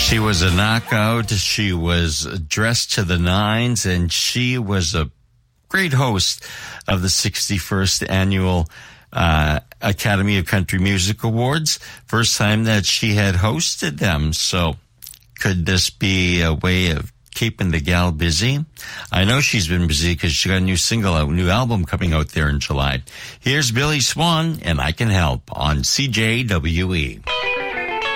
She was a knockout. She was dressed to the nines, and she was a great host of the 61st Annual Academy of Country Music Awards. First time that she had hosted them. So could this be a way of keeping the gal busy? I know she's been busy because she got a new single, a new album coming out there in July. Here's Billy Swan, and I Can Help on CJWE.